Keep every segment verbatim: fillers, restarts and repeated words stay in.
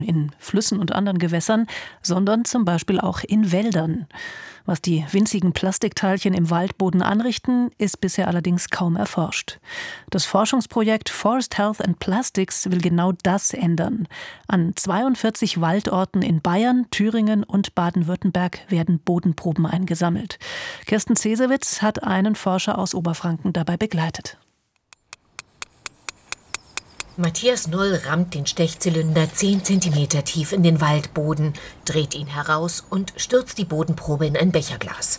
in Flüssen und anderen Gewässern, sondern zum Beispiel auch in Wäldern. Was die winzigen Plastikteilchen im Waldboden anrichten, ist bisher allerdings kaum erforscht. Das Forschungsprojekt Forest Health and Plastics will genau das ändern. An zweiundvierzig Waldorten in Bayern, Thüringen und Baden-Württemberg werden Bodenproben eingesammelt. Kirsten Cesewitz hat einen Forscher aus Oberfranken dabei begleitet. Matthias Noll rammt den Stechzylinder zehn Zentimeter tief in den Waldboden, dreht ihn heraus und stürzt die Bodenprobe in ein Becherglas.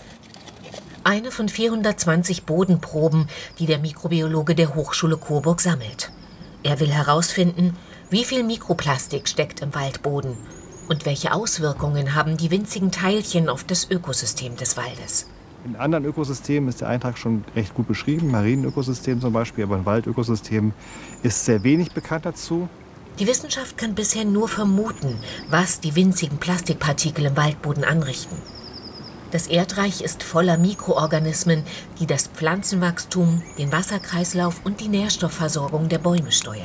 Eine von vierhundertzwanzig Bodenproben, die der Mikrobiologe der Hochschule Coburg sammelt. Er will herausfinden, wie viel Mikroplastik steckt im Waldboden und welche Auswirkungen haben die winzigen Teilchen auf das Ökosystem des Waldes. In anderen Ökosystemen ist der Eintrag schon recht gut beschrieben, Marienökosystem zum Beispiel, aber in Waldökosystemen ist sehr wenig bekannt dazu. Die Wissenschaft kann bisher nur vermuten, was die winzigen Plastikpartikel im Waldboden anrichten. Das Erdreich ist voller Mikroorganismen, die das Pflanzenwachstum, den Wasserkreislauf und die Nährstoffversorgung der Bäume steuern.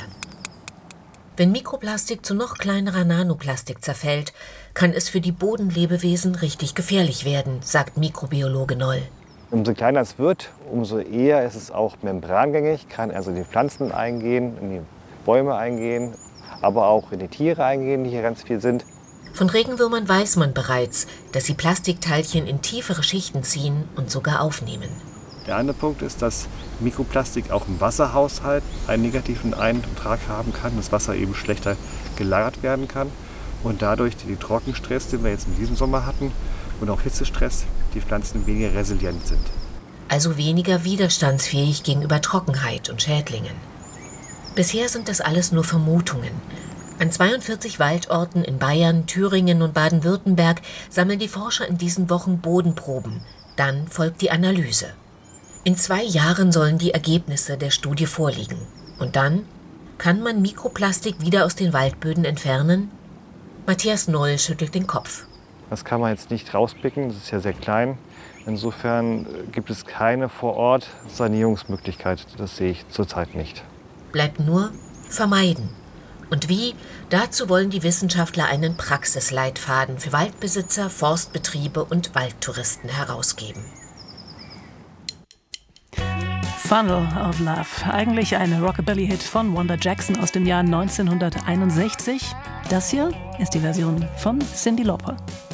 Wenn Mikroplastik zu noch kleinerer Nanoplastik zerfällt, kann es für die Bodenlebewesen richtig gefährlich werden, sagt Mikrobiologe Noll. Umso kleiner es wird, umso eher ist es auch membrangängig, kann also in die Pflanzen eingehen, in die Bäume eingehen, aber auch in die Tiere eingehen, die hier ganz viel sind. Von Regenwürmern weiß man bereits, dass sie Plastikteilchen in tiefere Schichten ziehen und sogar aufnehmen. Der andere Punkt ist, dass Mikroplastik auch im Wasserhaushalt einen negativen Eintrag haben kann, das Wasser eben schlechter gelagert werden kann und dadurch die Trockenstress, den wir jetzt in diesem Sommer hatten, und auch Hitzestress, die Pflanzen weniger resilient sind. Also weniger widerstandsfähig gegenüber Trockenheit und Schädlingen. Bisher sind das alles nur Vermutungen. An zweiundvierzig Waldorten in Bayern, Thüringen und Baden-Württemberg sammeln die Forscher in diesen Wochen Bodenproben. Dann folgt die Analyse. In zwei Jahren sollen die Ergebnisse der Studie vorliegen. Und dann? Kann man Mikroplastik wieder aus den Waldböden entfernen? Matthias Noll schüttelt den Kopf. Das kann man jetzt nicht rauspicken, das ist ja sehr klein. Insofern gibt es keine vor Ort Sanierungsmöglichkeit. Das sehe ich zurzeit nicht. Bleibt nur vermeiden. Und wie? Dazu wollen die Wissenschaftler einen Praxisleitfaden für Waldbesitzer, Forstbetriebe und Waldtouristen herausgeben. Funnel of Love, eigentlich ein Rockabilly-Hit von Wanda Jackson aus dem Jahr neunzehnhunderteinundsechzig. Das hier ist die Version von Cyndi Lauper.